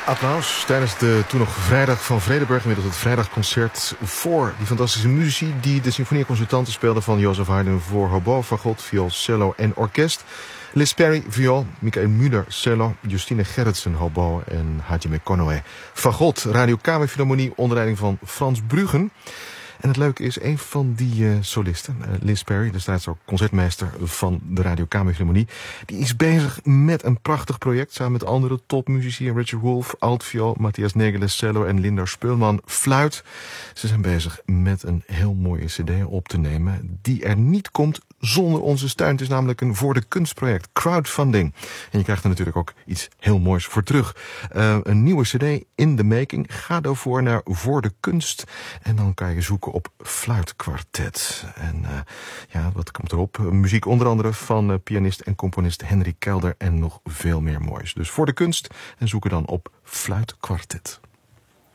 Applaus tijdens de toen nog Vrijdag van Vredenburg, inmiddels het vrijdagconcert voor die fantastische muzici die de symfonieconsultanten speelden van Joseph Haydn voor hobo, fagot, viool, cello en orkest. Liz Perry, viool, Michael Müller, cello, Justine Gerritsen, hobo en Hajime Konoe, fagot. Radio Kamerfilharmonie onder leiding van Frans Bruggen. En het leuke is, een van die solisten, Liz Perry, destijds ook concertmeester van de Radio Kamerfilharmonie, die is bezig met een prachtig project samen met andere topmuzici, Richard Wolff, altviool, Matthias Negeles, cello en Linda Speulman, fluit. Ze zijn bezig met een heel mooie cd op te nemen die er niet komt zonder onze steun. Het is namelijk een Voor de Kunst project, crowdfunding. En je krijgt er natuurlijk ook iets heel moois voor terug. Een nieuwe cd in de making. Ga daarvoor naar Voor de Kunst en dan kan je zoeken op Fluitkwartet. En wat komt erop? Muziek onder andere van pianist en componist Henry Kelder en nog veel meer moois. Dus Voor de Kunst en zoek er dan op Fluitkwartet.